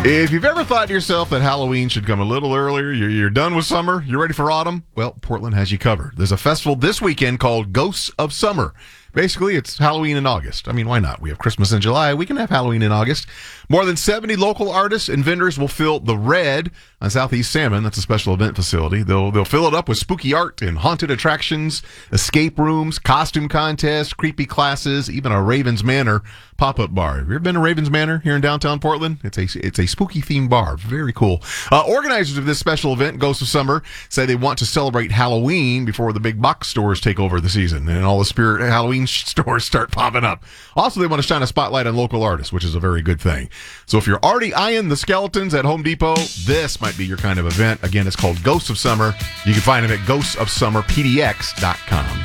If you've ever thought to yourself that Halloween should come a little earlier, you're done with summer, you're ready for autumn, well, Portland has you covered. There's a festival this weekend called Ghosts of Summer. Basically, it's Halloween in August. I mean, why not? We have Christmas in July. We can have Halloween in August. More than 70 local artists and vendors will fill the Red on Southeast Salmon. That's a special event facility. They'll fill it up with spooky art and haunted attractions, escape rooms, costume contests, creepy classes, even a Ravens Manor pop-up bar. Have you ever been to Ravens Manor here in downtown Portland? It's a spooky themed bar. Very cool. Organizers of this special event, Ghosts of Summer, say they want to celebrate Halloween before the big box stores take over the season and all the spirit Halloween stores start popping up. Also, they want to shine a spotlight on local artists, which is a very good thing. So if you're already eyeing the skeletons at Home Depot, this might be your kind of event. Again, it's called Ghosts of Summer. You can find them at ghostsofsummerpdx.com.